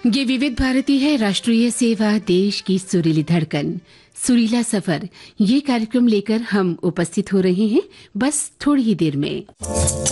ये विविध भारती है, राष्ट्रीय सेवा, देश की सुरीली धड़कन, सुरीला सफर। ये कार्यक्रम लेकर हम उपस्थित हो रहे हैं बस थोड़ी ही देर में।